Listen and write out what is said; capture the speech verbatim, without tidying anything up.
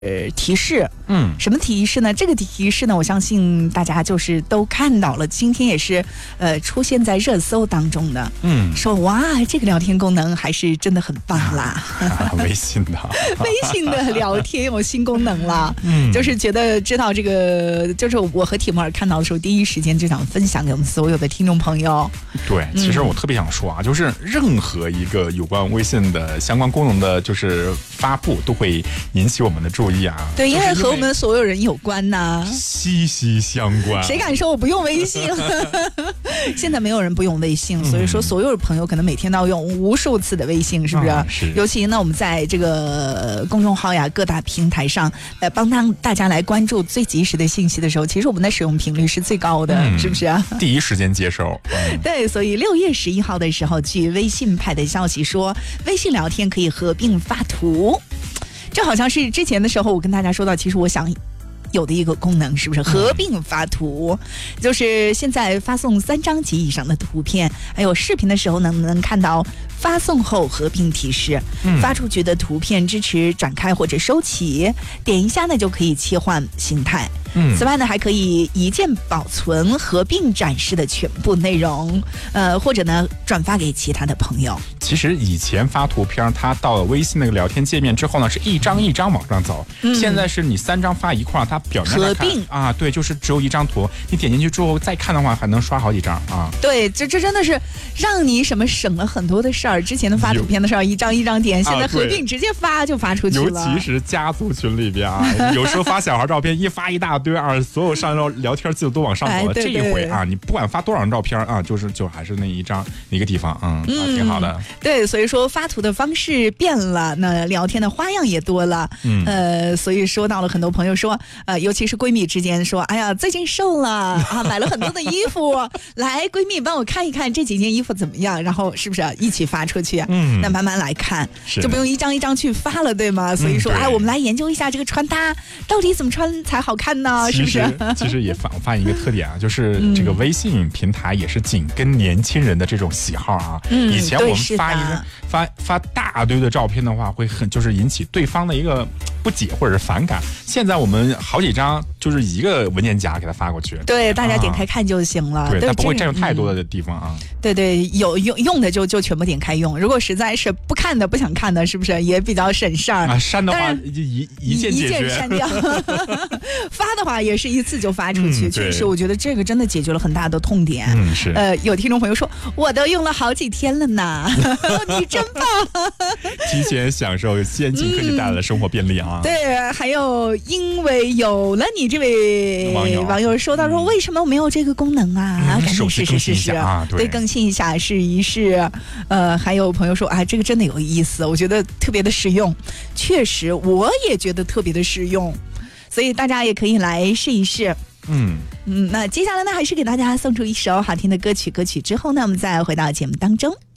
呃，提示， 嗯， 什么提示呢？这个提示呢，我相信大家就是都看到了，今天也是呃出现在热搜当中的， 嗯， 说哇，这个聊天功能还是真的很棒啦， 啊、微信的， 微信的聊天有新功能了， 嗯， 就是觉得知道这个，就是我和铁木尔看到的时候，第一时间就想分享给我们所有的听众朋友。 对，其实我特别想说啊，嗯、就是任何一个有关微信的相关功能的，就是发布都会引起我们的注意。 对，因为和我们所有人有关呐、啊， 息息相关。 谁敢说我不用微信？现在没有人不用微信，所以说所有的朋友可能每天都要用无数次的微信，是不是？ 啊、是。 尤其呢，我们在这个公众号呀、各大平台上，呃，帮当大家来关注最及时的信息的时候，其实我们的使用频率是最高的，嗯、是不是啊？ 第一时间接收。 嗯、对，所以六月十一号的时候，据微信派的消息说，微信聊天可以合并发图。这好像是之前的时候我跟大家说到，其实我想有的一个功能，是不是合并发图？嗯、就是现在发送三张及以上的图片还有视频的时候，能不能看到发送后合并提示？嗯、发出去的图片支持展开或者收起，点一下呢就可以切换形态。嗯、此外呢，还可以一键保存合并展示的全部内容，呃，或者呢转发给其他的朋友。 其实以前发图片，它到了微信那个聊天界面之后呢，是一张一张往上走。嗯、现在是你三张发一块，它表面合并啊，对，就是只有一张图，你点进去之后再看的话，还能刷好几张啊。 对，这这真的是让你什么省了很多的事儿。之前的发图片的时候，一张一张点，现在合并直接发就发出去了。 尤其是家族群里边啊，有时候发小孩照片，一发一大堆啊，所有上聊天记录都往上走了。哎、对对对，这一回啊，你不管发多少张照片啊，就是就还是那一张一个地方，嗯，嗯啊、挺好的。 对，所以说发图的方式变了，那聊天的花样也多了。嗯，呃，所以说到了很多朋友说，呃，尤其是闺蜜之间说，哎呀，最近瘦了啊，买了很多的衣服，来，闺蜜帮我看一看这几件衣服怎么样，然后是不是一起发出去？嗯，那慢慢来看，就不用一张一张去发了，对吗？所以说，哎、嗯，我们来研究一下这个穿搭到底怎么穿才好看呢？是不是？ 其实也发我发现一个特点啊，就是这个微信平台也是紧跟年轻人的这种喜好啊。嗯，以前我们发一个发发大堆的照片的话，会很就是引起对方的一个不解或者是反感。现在我们好几张就是一个文件夹给他发过去， 对，大家点开看就行了， 啊、对，它不会占用太多的地方啊。嗯、 对对，有用用的就就全部点开用，如果实在是不看的不想看的，是不是也比较省事儿啊？删的话一一键解决， 一键删掉。发的话也是一次就发出去，嗯、确实，我觉得这个真的解决了很大的痛点。 嗯，是。 呃，有听众朋友说，我都用了好几天了呢，你真棒！ 提前享受先进科技带来的生活便利啊！ 嗯、对，还有因为有了你这位网友网友说到说，嗯、为什么没有这个功能啊？ 嗯、 赶紧试试试试啊！ 对，更新一下，试一试。呃，还有朋友说啊，这个真的有意思，我觉得特别的实用。确实，我也觉得特别的实用。所以大家也可以来试一试。嗯嗯，那接下来呢，还是给大家送出一首好听的歌曲。歌曲之后呢，我们再回到节目当中。